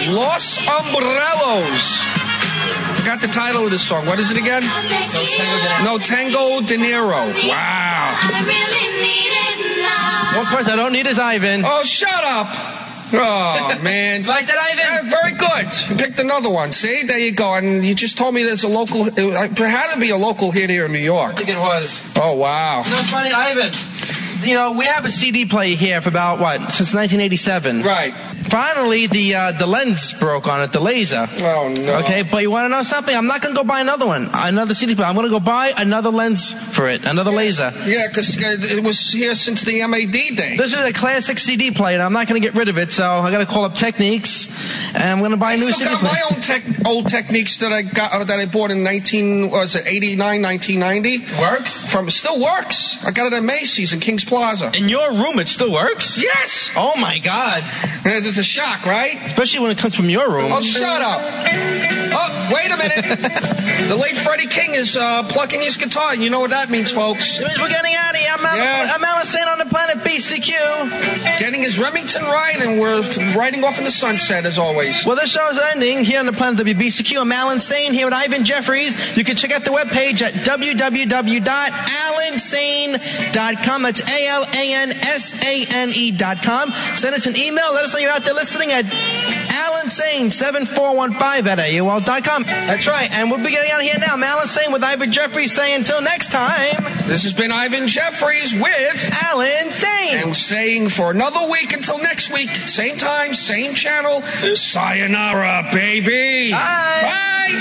Los Umbrellos. Forgot the title of this song. What is it again? No Tango De Niro. Wow. One person I don't need is Ivan. Oh, shut up. Oh, man. Like that, Ivan? Very good. You picked another one. See? There you go. And you just told me there's a local... It had to be a local hit here in New York. I think it was. Oh, wow. You know, it's funny, Ivan. You know, we have a CD player here for about, since 1987. Right. Finally, the lens broke on it, the laser. Oh, no. Okay, but you want to know something? I'm not going to go buy another one, another CD player. I'm going to go buy another lens for it, another laser. Yeah, because it was here since the MAD day. This is a classic CD player, and I'm not going to get rid of it, so I got to call up Techniques, and I'm going to buy a new CD player. I still got my own old Techniques that I bought in 1990? Works? Still works. I got it at Macy's in Kings Plaza. In your room, it still works? Yes! Oh, my God. It's a shock, right? Especially when it comes from your room. Oh, shut up. Oh, wait a minute. The late Freddie King is plucking his guitar. You know what that means, folks. We're getting out of here. I'm Alan Sane on the planet BCQ. Getting his Remington right, and we're riding off in the sunset, as always. Well, this show's ending here on the planet WBCQ. I'm Alan Sane here with Ivan Jeffries. You can check out the webpage at www.alansane.com. That's ALANSANE.com. Send us an email. Let us know you're out there listening at AlanSane7415@AOL.com. That's right. And we'll be getting out of here now. I'm Alan Sane with Ivan Jeffries saying until next time. This has been Ivan Jeffries with Alan Sane. And saying for another week until next week, same time, same channel, sayonara, baby. Bye. Bye.